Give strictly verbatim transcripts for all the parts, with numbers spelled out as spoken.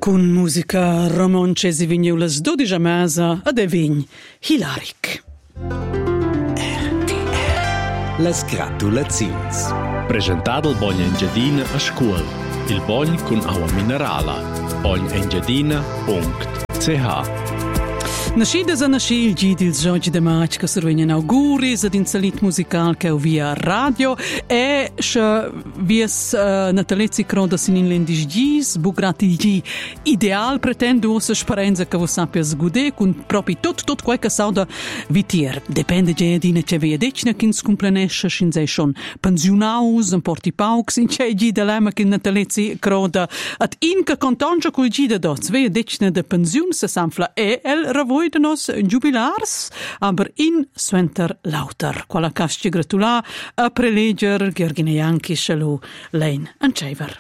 Con musica romancese vigniu las dodici mesa ad evign hilaric. R T R. Las gratulazions. Presentato il Bogn Engiadina a scuola. Il Bogn con acqua minerala. bogn engiadina punto c h. Nascidas a nasci il gid il giochi de mac che servono auguris ad insalit musical che ho via radio e che vies uh, natalizzi croda sin in lendis gis bugrati gi ideal pretendo se speranza che vo sappias gude con proprio tot tot quel che sauda vitier depende ge di ne che via decina kins cumplenesce sin sei schon pensionaus un porti paux in che gi de lema che natalizzi croda at in che contongia col gi de dots via decina de pension se sanfla e el ravoi de nos jubilars, aber in Swenter lauter. Quala casci gratula a preleger Georgine Janki Shalu Lane and Chaver.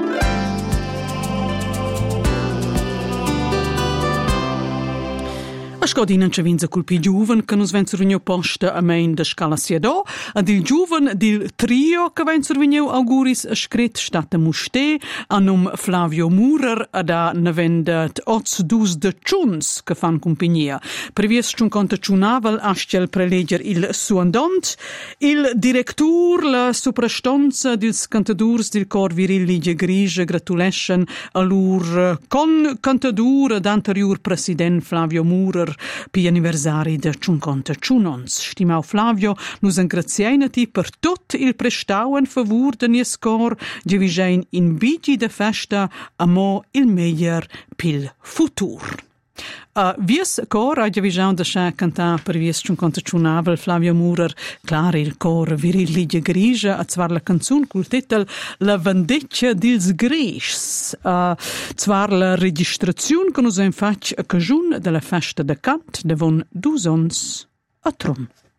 A scodina c'è vinza colpi giuven che nos venzer vigno posta a main da scala siado ad il giuven del trio che venzer vigno auguris a scret stata muste a num Flavio Murer ad a nevendet oz dus de ciuns che fan compagnia. Previes ciun conta ciunavel ascel preleger il suandont, il directur la suprastonza dils cantadurs del cor virilli ge grige gratulation a lur con cantadur ad anterior president Flavio Murer per anniversari de cinquanta ciunons. Stimau Flavio, nus ingrazieinati per tot il prestau en favur de nies cor, gevigein in bigi de festa amo il meglier pil futur. Uh, vies cor ha gevigiau de scha canta per vies cinquanta ciunavel Flavio Murer, clar il cor virilli ge grigia a zwar la canzun cul titel La vendeccia dils grischs, uh, zwar la registraziun che nus en fac a cajun de la festa de cant devon dus ons a trum.